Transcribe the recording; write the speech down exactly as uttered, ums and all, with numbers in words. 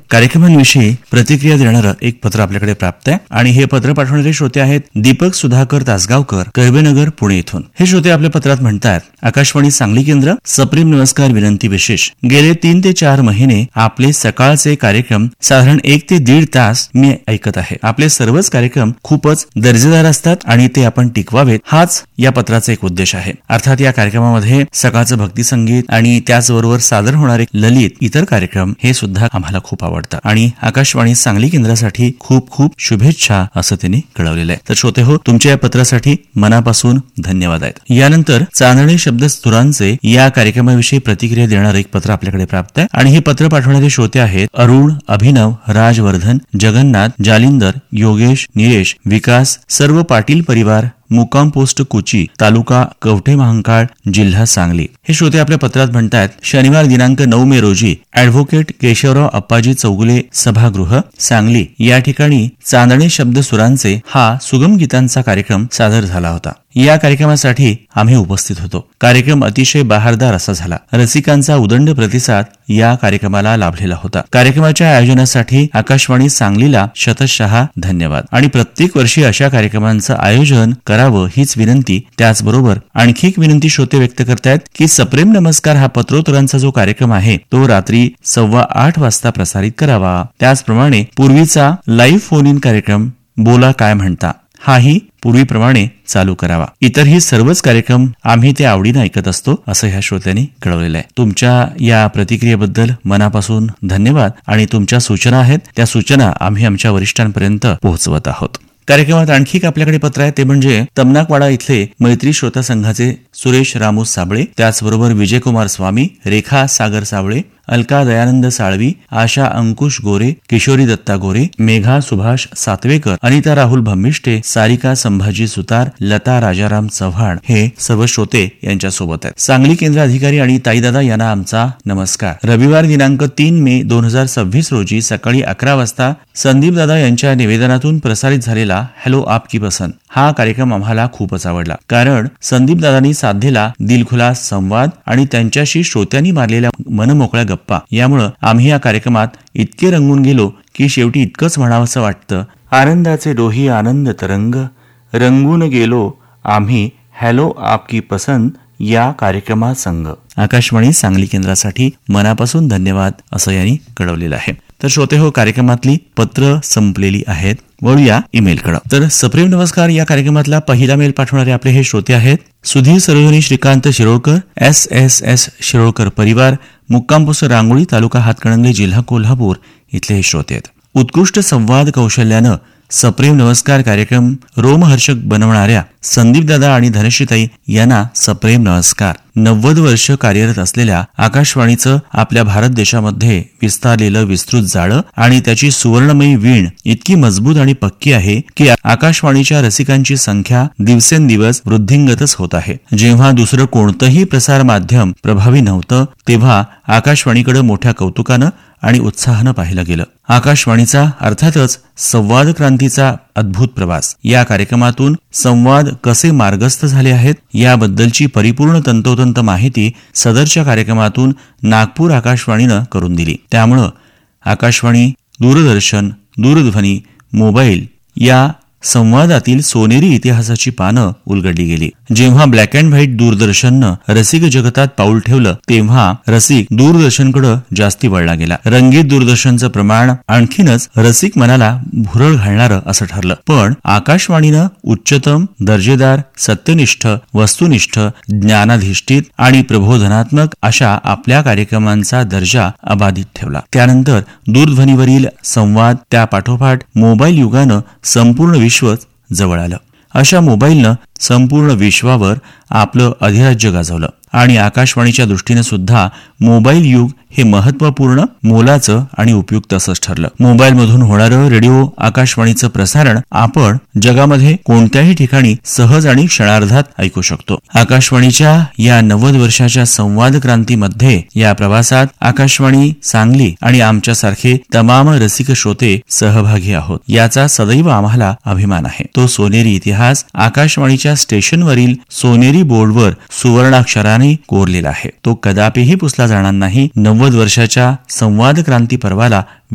कार्यक्रमांविषयी प्रतिक्रिया देणारं एक पत्र आपल्याकडे प्राप्त आहे आणि हे पत्र पाठवणारे श्रोते आहेत दीपक सुधाकर तासगावकर, कैबेनगर, पुणे इथून. हे श्रोते आपल्या पत्रात म्हणतात, आकाशवाणी सांगली केंद्र, सप्रेम नमस्कार, विनंती विशेष. गेले तीन ते चार महिने आपले सकाळचे कार्यक्रम साधारण एक ते दीड तास मी ऐकत आहे. आपले सर्वच कार्यक्रम खूपच दर्जेदार असतात आणि ते आपण टिकवावेत, हाच या पत्राचा एक उद्देश आहे. अर्थात या कार्यक्रमामध्ये सकाळचं भक्ती संगीत आणि त्याचबरोबर सादर होणारे ललित इतर कार्यक्रम हे सुद्धा आम्हाला खूप आवडतात आणि आकाशवाणी सांगली केंद्रासाठी खूप खूप शुभेच्छा असं त्यांनी कळवलेलं आहे. तर श्रोते हो, तुमच्या या पत्रासाठी मनापासून धन्यवाद आहेत. यानंतर चांदणे शब्द स्तुरांचे या कार्यक्रमाविषयी प्रतिक्रिया देणार एक पत्र आपल्याकडे प्राप्त आहे आणि हे पत्र पाठवणारे श्रोते आहेत अरुण, अभिनव, राजवर्धन, जगन्नाथ, जालिंदर, योगेश, निलेश, विकास, सर्व पाटील परिवार, मुक्काम पोस्ट कुची, तालुका कवठे महांकाळ, जिल्हा सांगली. हे श्रोते आपल्या पत्रात म्हणतात, शनिवार दिनांक नऊ मे रोजी ऍडव्होकेट केशवराव अप्पाजी चौगुले सभागृह सांगली या ठिकाणी चांदणे शब्द सुरांचे हा सुगम गीतांचा कार्यक्रम सादर झाला होता. या कार्यक्रमासाठी आम्ही उपस्थित होतो. कार्यक्रम अतिशय बहारदार असा झाला. रसिकांचा उदंड प्रतिसाद या कार्यक्रमाला लाभलेला होता. कार्यक्रमाच्या आयोजनासाठी आकाशवाणी सांगलीला शतशः धन्यवाद आणि प्रत्येक वर्षी अशा कार्यक्रमांचं आयोजन करावं हीच विनंती. त्याचबरोबर आणखी एक विनंती श्रोते व्यक्त करतायत की सप्रेम नमस्कार हा पत्रोत्तरांचा जो कार्यक्रम आहे तो रात्री सव्वा आठ वाजता प्रसारित करावा. त्याचप्रमाणे पूर्वीचा लाईव्ह फोन इन कार्यक्रम बोला काय म्हणता हाही पूर्वीप्रमाणे चालू करावा. इतरही सर्वच कार्यक्रम आम्ही ते आवडीनं ऐकत असतो असं ह्या श्रोत्यांनी कळवलेलं आहे. तुमच्या या प्रतिक्रियेबद्दल मनापासून धन्यवाद आणि तुमच्या सूचना आहेत त्या सूचना आम्ही आमच्या वरिष्ठांपर्यंत पोहोचवत आहोत. कार्यक्रमात आणखी एक आपल्याकडे पत्र आहे ते म्हणजे तमनाकवाडा इथले मैत्री श्रोता संघाचे सुरेश रामू साबळे, त्याचबरोबर विजयकुमार स्वामी, रेखा सागर साबळे, अलका दयानंद साळवी, आशा अंकुश गोरे, किशोरी दत्ता गोरे, मेघा सुभाष सातवेकर, अनिता राहुल भम्मिष्टे, सारिका संभाजी सुतार, लता राजाराम चव्हाण हे सर्व श्रोते यांच्या सोबत आहेत. सांगली केंद्र अधिकारी आणि ताईदादा यांना आमचा नमस्कार. रविवार दिनांक तीन मे दोन हजार सव्वीस रोजी सकाळी अकरा वाजता संदीप दादा यांच्या निवेदनातून प्रसारित झालेला हॅलो आपकी पसंत हा कार्यक्रम आम्हाला खूपच आवडला. कारण संदीप दादांनी साधलेला दिलखुलास संवाद आणि त्यांच्याशी श्रोत्यांनी मारलेल्या मनमोकळ्या गप्पा यामुळे आम्ही या कार्यक्रमात इतके रंगून गेलो की शेवटी इतकंच म्हणावंसं वाटतं, आनंदाचे डोही आनंद तरंग रंगून गेलो आम्ही हॅलो आपकी पसंत या कार्यक्रमात संघ. आकाशवाणी सांगली केंद्रासाठी मनापासून धन्यवाद असं यांनी कळवलेलं आहे. तर श्रोते हो, कार्यक्रमातली पत्र संपलेली आहेत. वळूया ईमेलकडे. तर सप्रेम नमस्कार या कार्यक्रमातला पहिला मेल पाठवणारे आपले हे श्रोते आहेत Sudhir Sarojini Shrikant Shirolkar, S S S Shirolkar परिवार, मुक्काम पोस्ट रांगोळी, तालुका हातकणंगले, जिल्हा कोल्हापूर इथले हे श्रोते आहेत. उत्कृष्ट संवाद कौशल्यानं सप्रेम नमस्कार कार्यक्रम रोमहर्षक बनवणाऱ्या संदीपदादा आणि धनश्रीताई यांना सप्रेम नमस्कार. नव्वद वर्ष कार्यरत असलेल्या आकाशवाणीचं आपल्या भारत देशामध्ये विस्तारलेलं विस्तृत जाळं आणि त्याची सुवर्णमयी वीण इतकी मजबूत आणि पक्की आहे की आकाशवाणीच्या रसिकांची संख्या दिवसेंदिवस वृद्धिंगतच होत आहे. जेव्हा दुसरं कोणतंही प्रसार माध्यम प्रभावी नव्हतं तेव्हा आकाशवाणीकडे मोठ्या कौतुकानं आणि उत्साहानं पाहिलं गेलं. आकाशवाणीचा अर्थातच संवाद क्रांतीचा अद्भुत प्रवास. या कार्यक्रमातून संवाद कसे मार्गस्थ झाले आहेत याबद्दलची परिपूर्ण तंतोतंत माहिती सदरच्या कार्यक्रमातून नागपूर आकाशवाणीनं करून दिली. त्यामुळं आकाशवाणी, दूरदर्शन, दूरध्वनी, मोबाईल या संवादातील सोनेरी इतिहासाची पानं उलगडली गेली. जेव्हा ब्लॅक अँड व्हाईट दूरदर्शननं रसिक जगतात पाऊल ठेवलं तेव्हा रसिक दूरदर्शनकडे जास्ती वळला गेला. रंगीत दूरदर्शनचं प्रमाण आणखीनच रसिक मनाला भुरळ घालणारं असं ठरलं. पण आकाशवाणीनं उच्चतम दर्जेदार, सत्यनिष्ठ, वस्तुनिष्ठ, ज्ञानाधिष्ठित आणि प्रबोधनात्मक अशा आपल्या कार्यक्रमांचा दर्जा अबाधित ठेवला. त्यानंतर दूरध्वनीवरील संवाद, त्या पाठोपाठ मोबाईल युगानं संपूर्ण विश्व जवळ आलं. अशा मोबाईलनं संपूर्ण विश्वावर आपलं अधिराज्य गाजवलं आणि आकाशवाणीच्या दृष्टीने सुद्धा मोबाईल युग हे महत्वपूर्ण, मोलाचं आणि उपयुक्त असंच ठरलं. मोबाईल मधून होणारं रेडिओ आकाशवाणीचं प्रसारण आपण जगामध्ये कोणत्याही ठिकाणी सहज आणि क्षणार्धात ऐकू शकतो. आकाशवाणीच्या या नव्वद वर्षाच्या संवाद क्रांतीमध्ये या प्रवासात आकाशवाणी सांगली आणि आमच्यासारखे तमाम रसिक श्रोते सहभागी आहोत. याचा सदैव आम्हाला अभिमान आहे. तो सोनेरी इतिहास आकाशवाणीच्या स्टेशनवरील सोनेरी बोर्डवर सुवर्णाक्षराने कोरलेला आहे. तो कदापिही पुसला जाणार नाही. नव्वद वर्षाच्या संवाद क्रांती पर्वाला